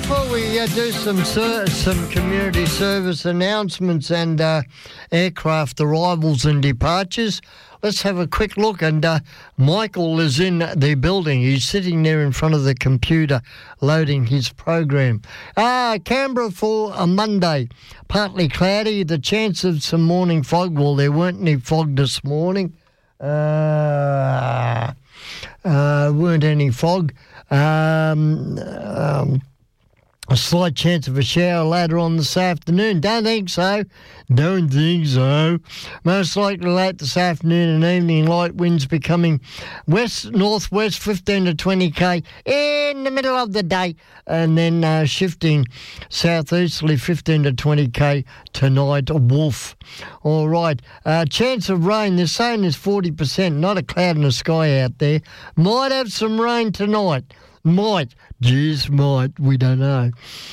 before we do some community service announcements and aircraft arrivals and departures, let's have a quick look. And Michael is in the building. He's sitting there in front of the computer loading his program. Canberra for a Monday. Partly cloudy. The chance of some morning fog. Well, there weren't any fog this morning. Weren't any fog. A slight chance of a shower later on this afternoon. Don't think so. Most likely late this afternoon and evening, light winds becoming west-northwest 15 to 20 k in the middle of the day, and then shifting southeasterly 15 to 20 k tonight. Wolf. All right. Chance of rain, they're saying is 40%. Not a cloud in the sky out there. Might have some rain tonight. Might. We don't know.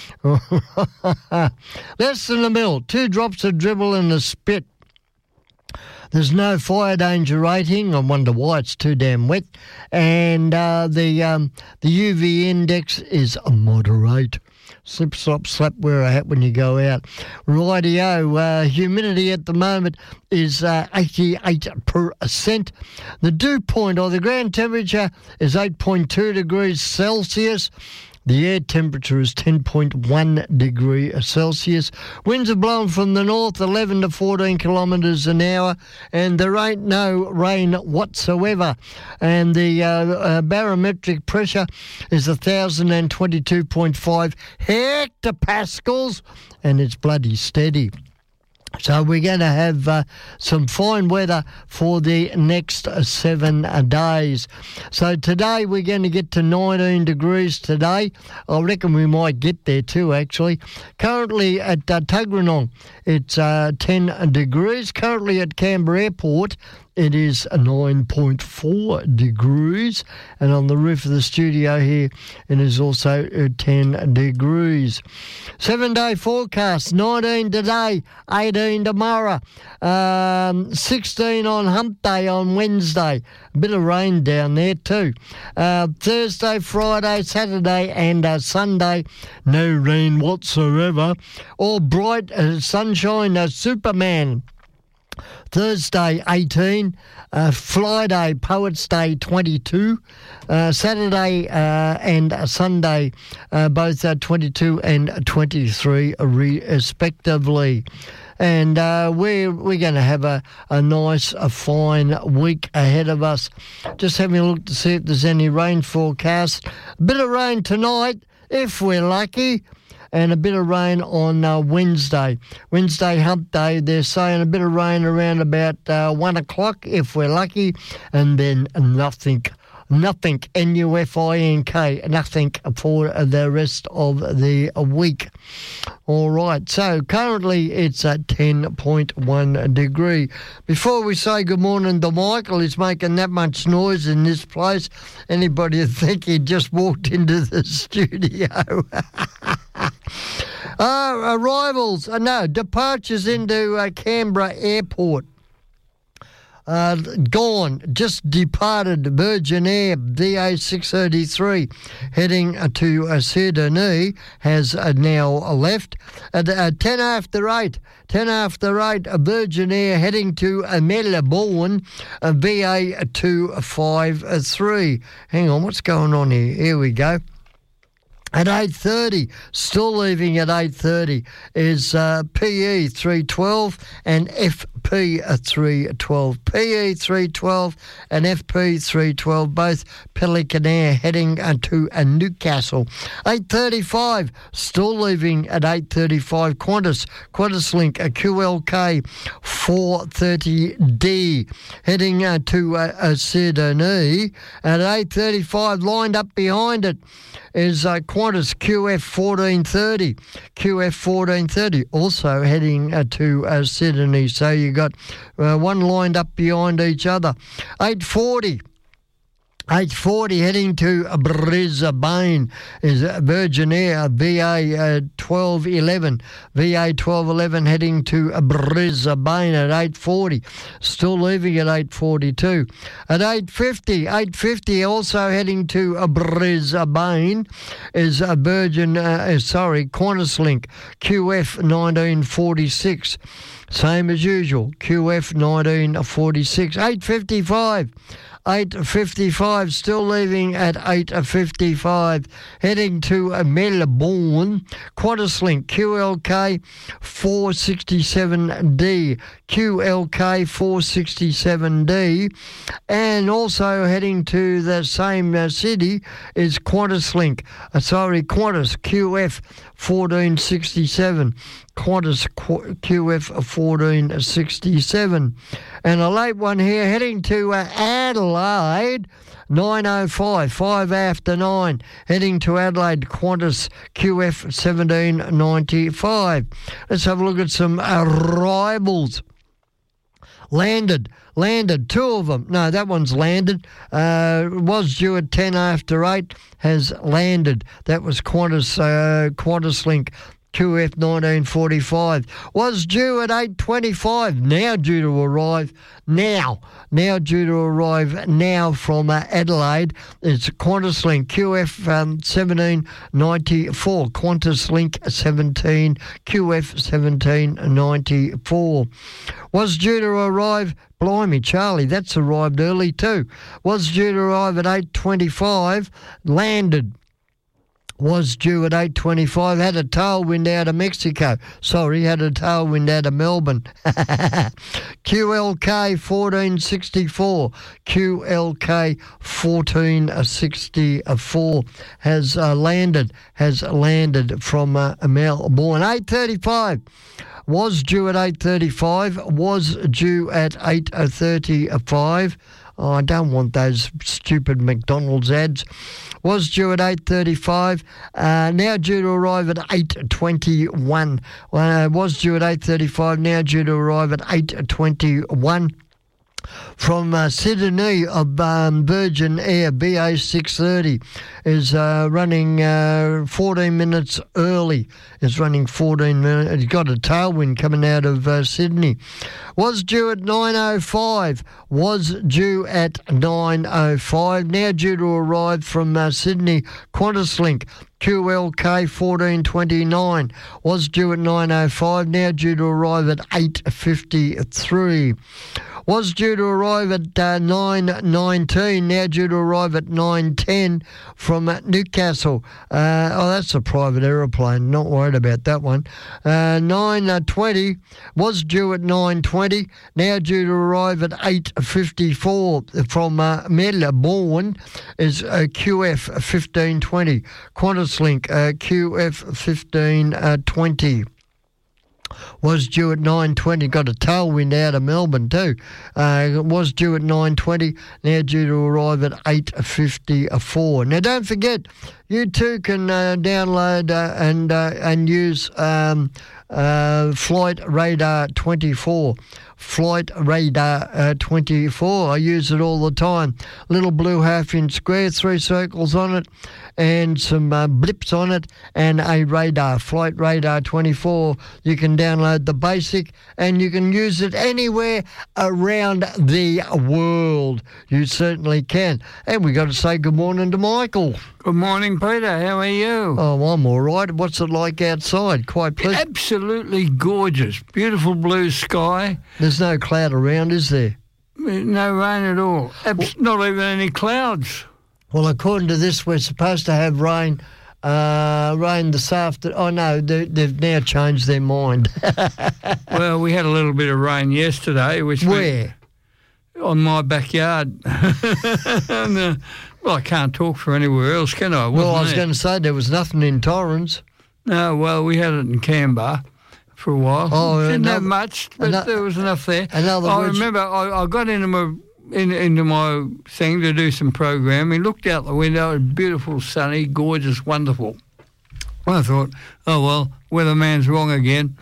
Less than a mil, 2 drops of dribble in the spit. There's no fire danger rating. I wonder why, it's too damn wet. And the UV index is a moderate. Slip, slop, slap, wear a hat when you go out. Rightio, humidity at the moment is 88%. The dew point, or the ground temperature, is 8.2 degrees Celsius. The air temperature is 10.1 degrees Celsius. Winds are blowing from the north 11 to 14 kilometres an hour, and there ain't no rain whatsoever. And the barometric pressure is 1,022.5 hectopascals, and it's bloody steady. So we're going to have some fine weather for the next 7 days. So today we're going to get to 19 degrees today. I reckon we might get there too, actually. Currently at Tuggeranong, it's 10 degrees. Currently at Canberra Airport, it is 9.4 degrees. And on the roof of the studio here, it is also 10 degrees. 7-day forecast, 19 today, 18 tomorrow, 16 on Hump Day on Wednesday. A bit of rain down there too. Thursday, Friday, Saturday and Sunday, no rain whatsoever. All bright sunshine, Superman. Thursday, 18. Friday, Poets' Day, 22. Saturday and Sunday, both 22 and 23 respectively. And we're going to have a nice, fine week ahead of us. Just having a look to see if there's any rain forecast. A bit of rain tonight, if we're lucky. And a bit of rain on Wednesday. Wednesday, Hump Day, they're saying a bit of rain around about 1 o'clock, if we're lucky, and then nothing, N-U-F-I-N-K, nothing for the rest of the week. All right, so currently it's at 10.1 degree. Before we say good morning to Michael, he's making that much noise in this place, anybody would think he just walked into the studio. Departures into Canberra Airport. Gone, just departed Virgin Air DA633 heading to Sydney has now left. At 10 after 8, Virgin Air heading to Melbourne, VA253. Hang on, what's going on here? Here we go. At 8:30, still leaving at 8:30, is PE 312 and FP 312. PE 312 and FP 312, both Pelican Air heading to Newcastle. 8:35, still leaving at 8:35, Qantas Link, QLK 430D, heading to Sydney. At 8:35, lined up behind it is Qantas QF 1430, also heading to Sydney. So you got one lined up behind each other. 8:40. 8:40 heading to Brisbane is Virgin Air VA 1211. VA 1211 heading to Brisbane at 8:40. Still leaving at 8:42. At 8:50 also heading to Brisbane is Virgin, QantasLink QF 1946. Same as usual, QF 1946. 8:55, still leaving at 8:55, heading to Melbourne. QantasLink QLK 467D, QLK 467D, and also heading to the same city is QantasLink, Qantas QF 1467. Qantas QF 1467. And a late one here heading to Adelaide, 9:05, 5 after 9, heading to Adelaide, Qantas QF 1795. Let's have a look at some arrivals. Landed, two of them. No, that one's landed. Was due at 10 after 8, has landed. That was QantasLink QF 1945. Was due at 8:25, now due to arrive now from Adelaide. It's QantasLink QF 1794, QantasLink 17 QF 1794. Was due to arrive, blimey Charlie, that's arrived early too. Was due to arrive at 8:25, landed. Was due at 8:25, had a tailwind out of Mexico. Had a tailwind out of Melbourne. QLK 1464. QLK 1464 has landed from Melbourne. 8:35. Was due at 8:35. Was due at 8:35. Oh, I don't want those stupid McDonald's ads. Was due at 8:35, now due to arrive at 8:21. Was due at 8:35, now due to arrive at 8:21. From Sydney, Virgin Air BA 630 is running 14 minutes early. It's running 14 minutes. It's got a tailwind coming out of Sydney. Was due at 9:05. Was due at 9:05. Now due to arrive from Sydney, QantasLink QLK 1429. Was due at 9:05. Now due to arrive at 8:53. Was due to arrive at 9:19, now due to arrive at 9:10 from Newcastle. That's a private aeroplane, not worried about that one. 9:20, was due at 9:20, now due to arrive at 8:54 from Melbourne is QF 1520, QantasLink QF 1520. Was due at 9:20, got a tailwind out of Melbourne too. Was due at 9:20, now due to arrive at 8:54. Now don't forget, you too can download and use Flight Radar 24. Flight Radar 24. I use it all the time. Little blue half-inch square, 3 circles on it, and some blips on it, and a radar. Flight Radar 24. You can download the basic, and you can use it anywhere around the world. You certainly can. And we got to say good morning to Michael. Good morning, Peter. How are you? Oh, I'm all right. What's it like outside? Quite pleasant. Absolutely gorgeous. Beautiful blue sky. There's no cloud around, is there? No rain at all. Not even any clouds. Well, according to this, we're supposed to have rain this afternoon. Oh, no, they've now changed their mind. Well, we had a little bit of rain yesterday. Where? On my backyard. And, well, I can't talk for anywhere else, can I? Well, I was going to say there was nothing in Torrens. No, well, we had it in Canberra for a while. Oh, didn't have much, but there was enough there. I remember I got into my thing to do some programming. Looked out the window. It was beautiful, sunny, gorgeous, wonderful. I thought, oh, well, weatherman's wrong again.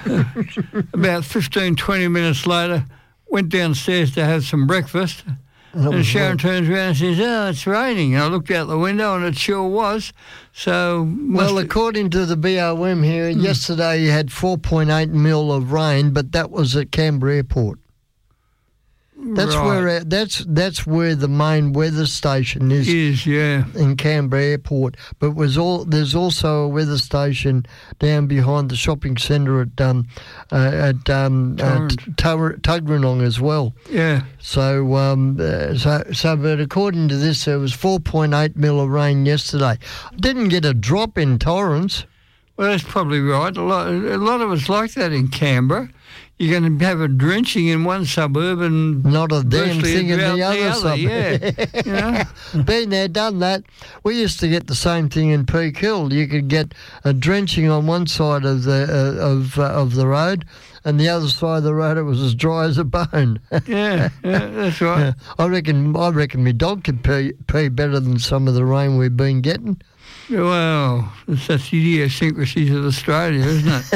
About 15, 20 minutes later, went downstairs to have some breakfast, And Sharon turns around and says, "Oh, it's raining." And I looked out the window and it sure was. So, well, according to the BOM here, yesterday you had 4.8 mil of rain, but that was at Canberra Airport. That's right. That's where the main weather station is. In Canberra Airport. But there's also a weather station down behind the shopping centre at Tuggeranong as well. Yeah. So but according to this, there was 4.8 mil of rain yesterday. Didn't get a drop in Torrens. Well, that's probably right. A lot of it's like that in Canberra. You're going to have a drenching in one suburb and not a damn thing in the other suburb. Yeah, Been there, done that. We used to get the same thing in Peak Hill. You could get a drenching on one side of the road, and the other side of the road it was as dry as a bone. yeah, that's right. I reckon my dog could pee better than some of the rain we've been getting. Well, it's the idiosyncrasies of Australia, isn't it?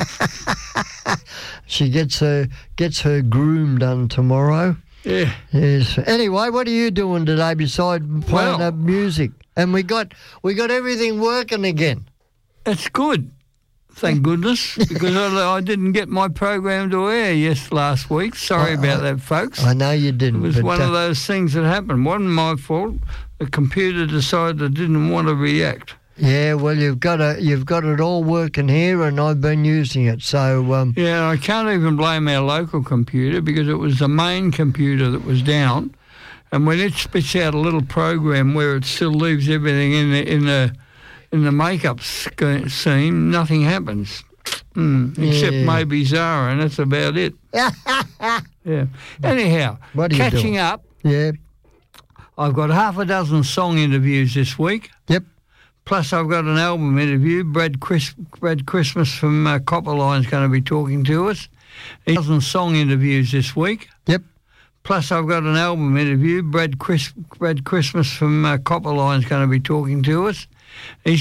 She gets her groom done tomorrow. Yeah. Yes. Anyway, what are you doing today besides playing music? And we got everything working again. That's good. Thank goodness, because I didn't get my program to air last week. Sorry about that, folks. I know you didn't. It was one of those things that happened. It wasn't my fault. The computer decided it didn't want to react. Yeah, well, you've got it all working here, and I've been using it. So yeah, I can't even blame our local computer because it was the main computer that was down, and when it spits out a little program where it still leaves everything in the makeup scene, nothing happens. Except maybe Zara, and that's about it. Yeah. Anyhow, catching up. Yeah. I've got half a dozen song interviews this week. Yep. Plus, I've got an album interview. Brad Christmas from Copperline's going to be talking to us. A dozen song interviews this week. Yep. Plus, I've got an album interview. Brad Christmas from Copperline's going to be talking to us.